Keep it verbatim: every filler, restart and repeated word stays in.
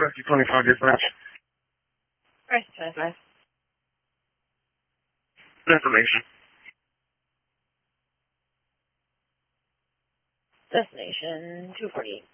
Rescue twenty-five dispatch. Rescue twenty-five. Information. Destination two forty-eight.